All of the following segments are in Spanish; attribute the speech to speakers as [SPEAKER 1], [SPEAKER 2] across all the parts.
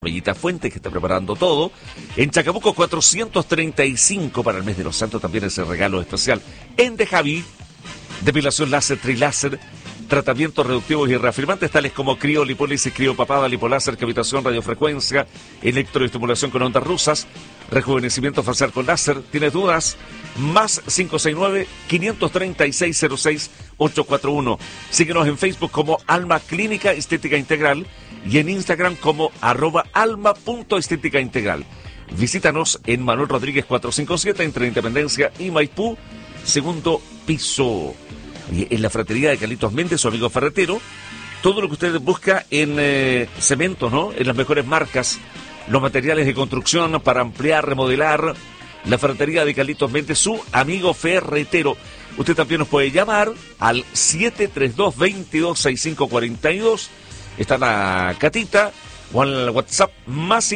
[SPEAKER 1] Bellita Fuentes, que está preparando todo. En Chacabuco 435 para el mes de los santos, también ese regalo especial. En De Javi, depilación láser, triláser, tratamientos reductivos y reafirmantes tales como criolipólisis, criopapada, lipoláser, cavitación, radiofrecuencia, electroestimulación con ondas rusas, rejuvenecimiento facial con láser. ¿Tienes dudas? Más 569-536-06-841. Síguenos en Facebook como Alma Clínica Estética Integral y en Instagram como @alma.estética-integral. Visítanos en Manuel Rodríguez 457 entre Independencia y Maipú, segundo piso. Y en la fratería de Carlitos Méndez, su amigo ferretero, todo lo que usted busca en cementos, ¿no? En las mejores marcas, los materiales de construcción para ampliar, remodelar. La ferretería de Carlitos Méndez, su amigo ferretero. Usted también nos puede llamar al 732-226542. Está la Catita, o al WhatsApp más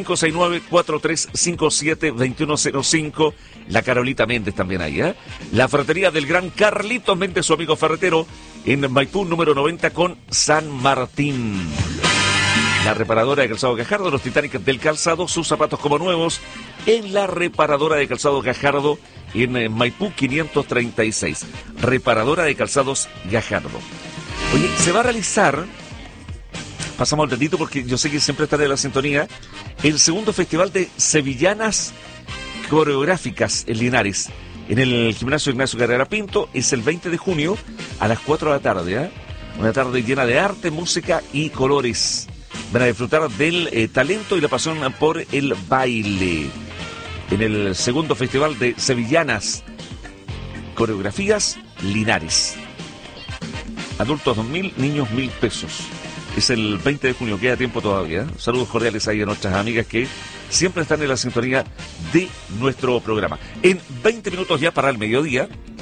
[SPEAKER 1] 569-4357-2105. La Carolita Méndez también ahí, ¿eh? La ferretería del gran Carlitos Méndez, su amigo ferretero, en Maipú, número 90 con San Martín. La reparadora de calzado Gajardo, los Titanic del calzado, sus zapatos como nuevos, en la reparadora de calzado Gajardo, en Maipú 536. Reparadora de calzados Gajardo. Oye, se va a realizar... Pasamos al ratito porque yo sé que siempre estaré en la sintonía. El segundo festival de sevillanas coreográficas en Linares, en el gimnasio Ignacio Carrera Pinto, es el 20 de junio a las 4 de la tarde. ¿Eh? Una tarde llena de arte, música y colores. Van a disfrutar del talento y la pasión por el baile. En el segundo festival de sevillanas coreografías Linares. Adultos 2.000, niños 1.000 pesos. Es el 20 de junio, queda tiempo todavía. Saludos cordiales ahí a nuestras amigas que siempre están en la sintonía de nuestro programa. En 20 minutos ya para el mediodía,